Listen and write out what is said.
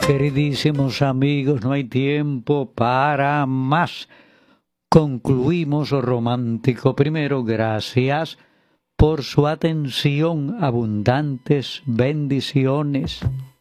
Queridísimos amigos, no hay tiempo para más. Concluimos Romántico Primero. Gracias por su atención. Abundantes bendiciones.